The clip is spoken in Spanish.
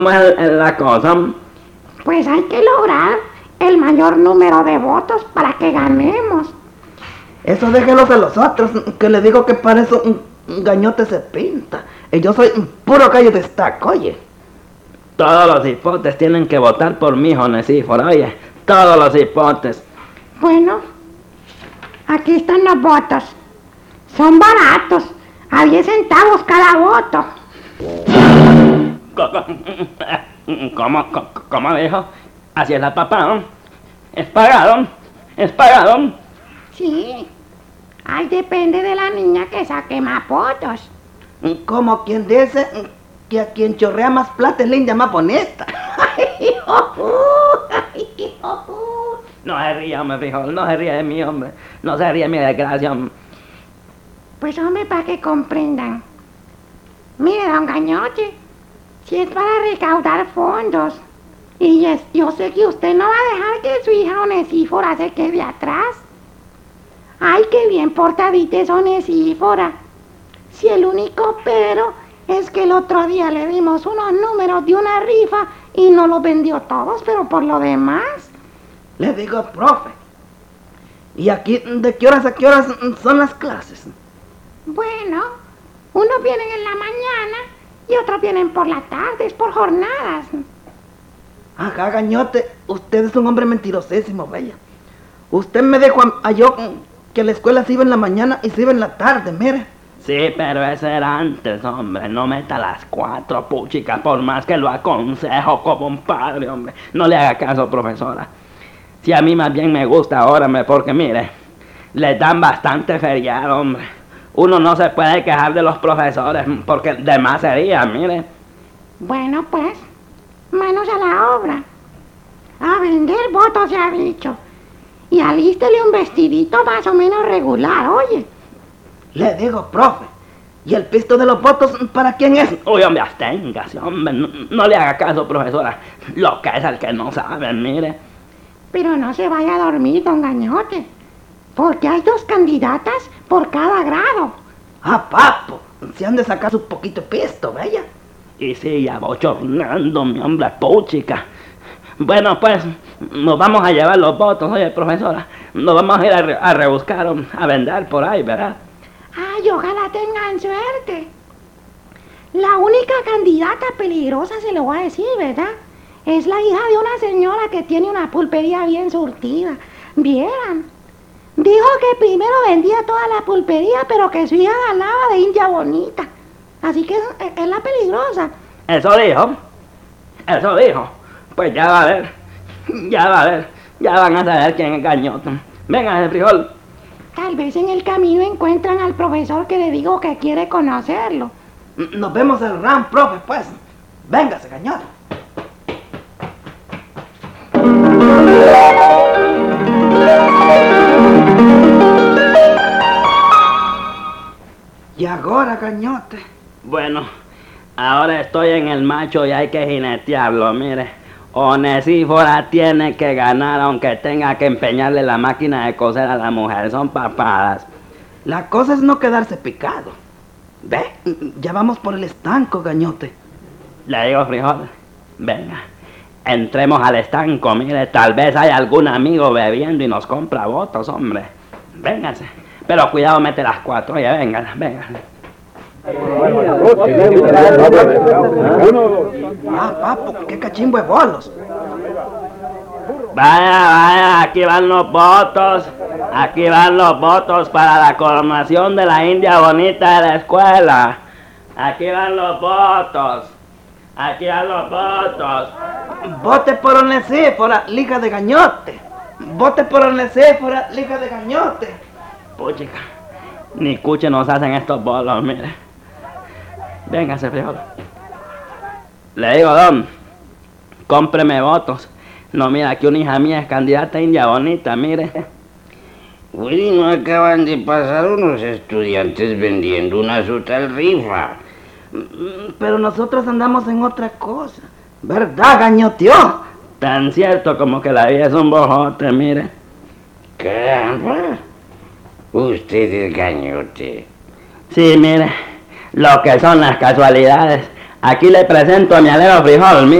es la cosa? Pues hay que lograr el mayor número de votos para que ganemos. Eso déjelos a los otros, que le digo que para eso un gañote se pinta. Y yo soy un puro gallo de estaca, oye. Todos los hipotes tienen que votar por mí, Onesíforo, oye. Todos los hipotes. Bueno, aquí están los votos. Son baratos, a 10 centavos cada voto. ¿Cómo dijo? Así es la papá, ¿no? Es pagado. Sí, ahí depende de la niña que saque más votos. Como quien dice que a quien chorrea más plata es linda más bonita. No se ría, hombre, frijol, no se ríe de mí, hombre. No se ríe de mi desgracia, hombre. Pues hombre, para que comprendan. Mire, don Gañote, si es para recaudar fondos, y yo sé que usted no va a dejar que su hija Onesífora se quede atrás. Ay, qué bien portadita es Onesífora. Si el único pero es que el otro día le dimos unos números de una rifa y no los vendió todos, pero por lo demás... Le digo, profe, ¿y aquí de qué horas a qué horas son las clases? Bueno, unos vienen en la mañana y otros vienen por la tarde, es por jornadas. Ajá, Gañote, usted es un hombre mentirosísimo, bella. Usted me dejó a yo que la escuela se iba en la mañana y se iba en la tarde, mire. Sí, pero eso era antes, hombre. No meta las 4, puchica, por más que lo aconsejo como un padre, hombre. No le haga caso, profesora. Si a mí más bien me gusta ahora, porque mire, le dan bastante feriado, hombre. Uno no se puede quejar de los profesores, porque de más sería, mire. Bueno, pues, manos a la obra. A vender votos, se ha dicho. Y alístele un vestidito más o menos regular, oye. Le digo, profe, ¿y el pisto de los votos para quién es? Uy, hombre, absténgase, hombre. No le haga caso, profesora. Lo que es el que no sabe, mire. Pero no se vaya a dormir, don Gañote, porque hay 2 candidatas por cada grado. Ah, papo, se han de sacar su poquito pisto, bella. Y sí, abochornando, mi hombre, puchica. Bueno, pues, nos vamos a llevar los votos, oye, profesora. Nos vamos a ir a rebuscar, a vender por ahí, ¿verdad? Ay, ojalá tengan suerte. La única candidata peligrosa, se lo voy a decir, ¿verdad? Es la hija de una señora que tiene una pulpería bien surtida. Vieran. Dijo que primero vendía toda la pulpería, pero que su hija ganaba de India Bonita. Así que es la peligrosa. Eso dijo. Pues ya va a ver. Ya van a saber quién es Gañote. Venga, el frijol. Tal vez en el camino encuentran al profesor que le digo que quiere conocerlo. Nos vemos el RAM, profe, pues. Véngase, Gañote. ¿Y ahora, Gañote? Bueno, ahora estoy en el macho y hay que jinetearlo, mire. Onesífora tiene que ganar aunque tenga que empeñarle la máquina de coser a la mujer. Son papadas. La cosa es no quedarse picado. Ve, ya vamos por el estanco, Gañote. Le digo, frijol, venga, entremos al estanco, mire, tal vez hay algún amigo bebiendo y nos compra votos, hombre. Véngase, pero cuidado, mete las 4, oye, venga. Ah, papo, qué cachimbo de bolos. Vaya, aquí van los votos para la coronación de la India Bonita de la escuela. Aquí van los votos. Vote por Onesífora, lija de Gañote. Vote por Onesífora, lija de Gañote. Puchica, ni cuche nos hacen estos bolos, mire. Véngase, frijol. Le digo, don, cómpreme votos. No, mira, aquí una hija mía es candidata a India Bonita, mire. Willy, no acaban de pasar unos estudiantes vendiendo una su tal rifa. Pero nosotros andamos en otra cosa. ¿Verdad, Gañoteo? Tan cierto como que la vida es un bojote, mire. Caramba, usted es Gañote. Sí, mire, lo que son las casualidades. Aquí le presento a mi alero frijol,